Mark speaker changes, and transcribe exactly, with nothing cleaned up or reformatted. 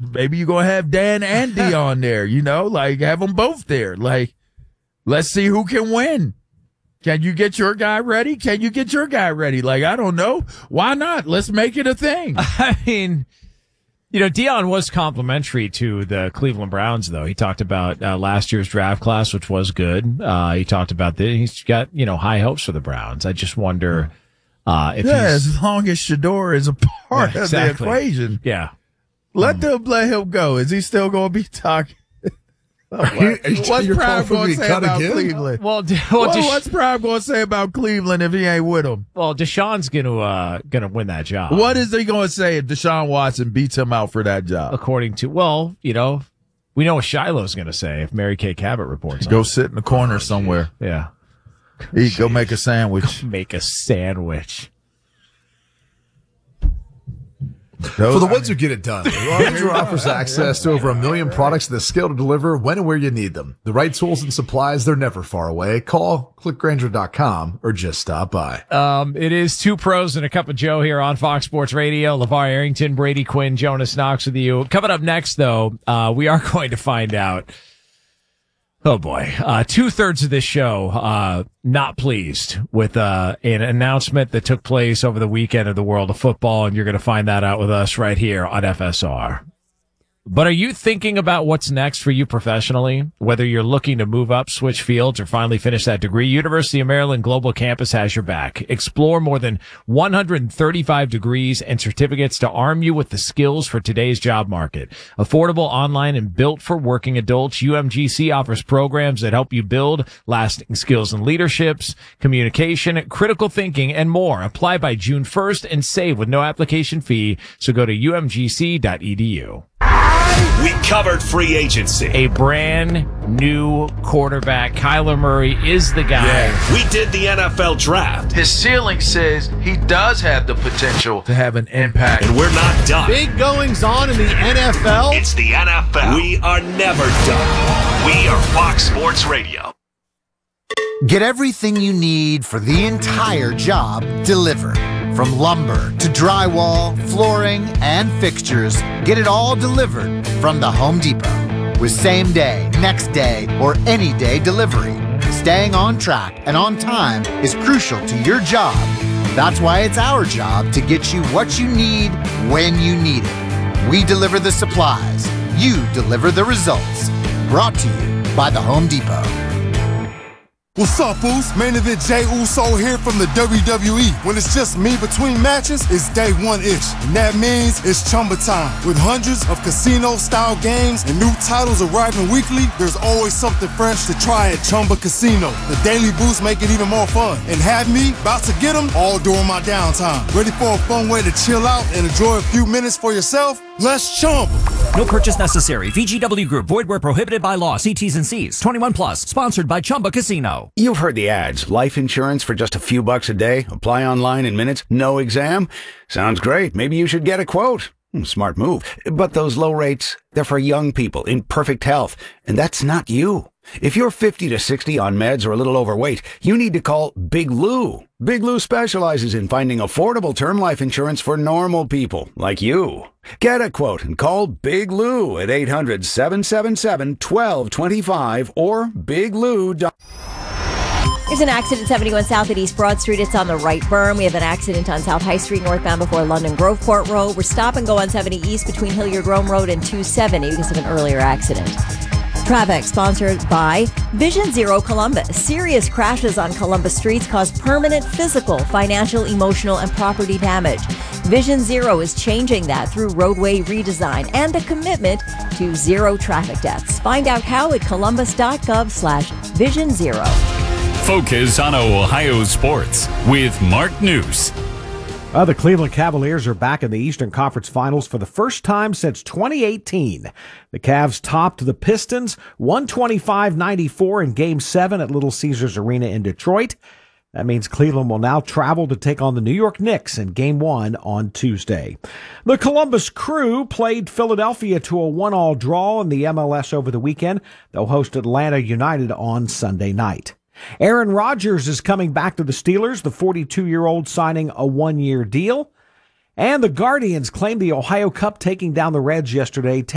Speaker 1: maybe you're going to have Dan and Dion there, you know, like have them both there. Like, let's see who can win. Can you get your guy ready? Can you get your guy ready? Like, I don't know. Why not? Let's make it a thing.
Speaker 2: I mean, you know, Dion was complimentary to the Cleveland Browns, though. He talked about uh, last year's draft class, which was good. Uh, he talked about this. He's got, you know, high hopes for the Browns. I just wonder uh, if
Speaker 1: yeah,
Speaker 2: he's...
Speaker 1: as long as Shador is a part
Speaker 2: yeah, exactly.
Speaker 1: of the equation.
Speaker 2: Yeah.
Speaker 1: Let
Speaker 2: um,
Speaker 1: them let him go. Is he still going to be talking? What, what's Prime going to say about again? Cleveland?
Speaker 2: Well, well,
Speaker 1: well
Speaker 2: Desha-
Speaker 1: what's Prime going to say about Cleveland if he ain't with him?
Speaker 2: Well, Deshaun's going to uh, going to win that job.
Speaker 1: What is he going to say if Deshaun Watson beats him out for that job?
Speaker 2: According to, well, you know, we know what Shiloh's going to say if Mary Kay Cabot reports.
Speaker 1: Go
Speaker 2: on
Speaker 1: sit in the corner oh, somewhere.
Speaker 2: Yeah.
Speaker 1: Eat, go make a sandwich.
Speaker 2: Go make a sandwich.
Speaker 3: Those, For the ones who get it done, Ranger offers access to over a million products that scale to deliver when and where you need them. The right tools and supplies, they're never far away. Call, click Granger dot com, or just stop by.
Speaker 2: Um, it is two pros and a cup of Joe here on Fox Sports Radio. LeVar Arrington, Brady Quinn, Jonas Knox with you. Coming up next, though, uh, we are going to find out. Oh boy. Uh, two thirds of this show, uh, not pleased with, uh, an announcement that took place over the weekend of the world of football. And you're going to find that out with us right here on F S R. But are you thinking about what's next for you professionally? Whether you're looking to move up, switch fields, or finally finish that degree, University of Maryland Global Campus has your back. Explore more than one hundred thirty-five degrees and certificates to arm you with the skills for today's job market. Affordable, online, and built for working adults, U M G C offers programs that help you build lasting skills in leaderships, communication, critical thinking, and more. Apply by June first and save with no application fee. So go to U M G C dot E D U.
Speaker 4: We covered free agency.
Speaker 2: A brand new quarterback. Kyler Murray is the guy.
Speaker 4: Yeah. We did the N F L draft.
Speaker 1: His ceiling says he does have the potential to have an impact.
Speaker 4: And we're not done.
Speaker 3: Big goings on in the N F L.
Speaker 4: It's the N F L. We are never done. We are Fox Sports Radio.
Speaker 5: Get everything you need for the entire job delivered. From lumber to drywall, flooring, and fixtures, get it all delivered from the Home Depot. With same day, next day, or any day delivery, staying on track and on time is crucial to your job. That's why it's our job to get you what you need when you need it. We deliver the supplies. You deliver the results. Brought to you by the Home Depot.
Speaker 6: What's up, Foos? Main event Jey Uso here from the W W E. When it's just me between matches, it's day one-ish. And that means it's Chumba time. With hundreds of casino-style games and new titles arriving weekly, there's always something fresh to try at Chumba Casino. The daily boosts make it even more fun. And have me about to get them all during my downtime. Ready for a fun way to chill out and enjoy a few minutes for yourself? Let's Chumba.
Speaker 7: No purchase necessary. V G W Group. Void where prohibited by law. See T's and C's. twenty-one plus. Sponsored by Chumba Casino.
Speaker 8: You've heard the ads. Life insurance for just a few bucks a day. Apply online in minutes. No exam. Sounds great. Maybe you should get a quote. Smart move. But those low rates, they're for young people in perfect health. And that's not you. If you're fifty to sixty on meds or a little overweight, you need to call Big Lou. Big Lou specializes in finding affordable term life insurance for normal people like you. Get a quote and call Big Lou at eight hundred, seven seven seven, one two two five or big lou dot com.
Speaker 9: There's an accident seventy-one South at East Broad Street. It's on the right berm. We have an accident on South High Street northbound before London Grove Court Road. We're stop and go on seventy East between Hilliard Rome Road and two seventy because of an earlier accident. Traffic sponsored by Vision Zero Columbus. Serious crashes on Columbus streets cause permanent physical, financial, emotional, and property damage. Vision Zero is changing that through roadway redesign and a commitment to zero traffic deaths. Find out how at columbus.gov slash vision zero.
Speaker 10: Focus on Ohio sports with Mark News.
Speaker 11: Uh, the Cleveland Cavaliers are back in the Eastern Conference Finals for the first time since twenty eighteen. The Cavs topped the Pistons one twenty-five ninety-four in Game seven at Little Caesars Arena in Detroit. That means Cleveland will now travel to take on the New York Knicks in Game one on Tuesday. The Columbus Crew played Philadelphia to a one-all draw in the M L S over the weekend. They'll host Atlanta United on Sunday night. Aaron Rodgers is coming back to the Steelers, the forty-two-year-old signing a one-year deal. And the Guardians claimed the Ohio Cup, taking down the Reds yesterday.